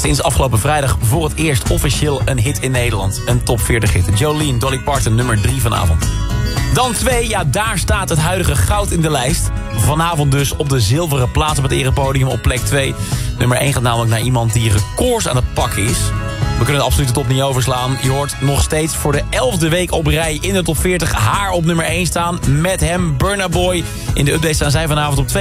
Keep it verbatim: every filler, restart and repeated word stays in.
Sinds afgelopen vrijdag voor het eerst officieel een hit in Nederland. Een top veertig hit. Jolene, Dolly Parton, nummer drie vanavond. Dan twee, ja, daar staat het huidige goud in de lijst. Vanavond dus op de zilveren plaats op het erepodium op plek twee. Nummer één gaat namelijk naar iemand die records aan het pakken is. We kunnen de absolute top niet overslaan. Je hoort nog steeds voor de elfde week op rij in de top veertig haar op nummer één staan. Met hem, Burna Boy. In de update staan zij vanavond op twee.